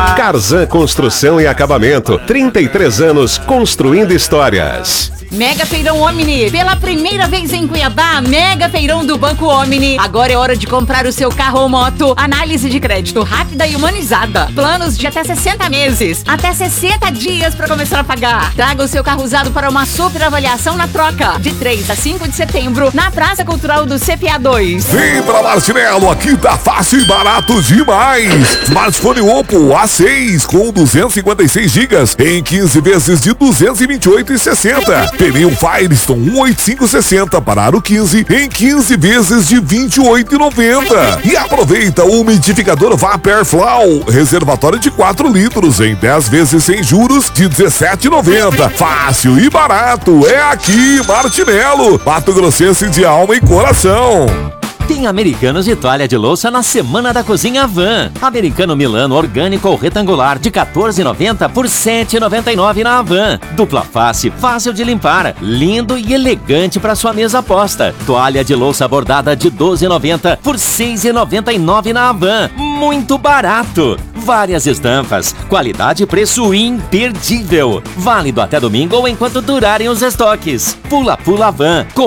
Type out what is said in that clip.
Carzan Construção e Acabamento. 33 anos construindo histórias. Mega Feirão Omni, pela primeira vez em Cuiabá, Mega Feirão do Banco Omni. Agora é hora de comprar o seu carro ou moto. Análise de crédito rápida e humanizada. Planos de até 60 meses, até 60 dias para começar a pagar. Traga o seu carro usado para uma super avaliação na troca. De 3 a 5 de setembro, na Praça Cultural do CPA 2. Vem pra Martinello, aqui tá fácil e barato demais. Smartphone Oppo A6 com 256 GB em 15 vezes de 228,60. Pneu Firestone 18560 para aro 15 em 15 vezes de 28,90. E aproveita o umidificador Vapor Flow, reservatório de 4 litros em 10 vezes sem juros de 17,90. Fácil e barato, é aqui, Martinello, Mato Grossense de alma e coração. Tem Americanos de toalha de louça na Semana da Cozinha Havan. Americano Milano orgânico ou retangular de R$14,90 por R$7,99 na Havan. Dupla face, fácil de limpar, lindo e elegante para sua mesa posta. Toalha de louça bordada de R$12,90 por R$6,99 na Havan. Muito barato! Várias estampas, qualidade e preço imperdível. Válido até domingo ou enquanto durarem os estoques. Pula Havan.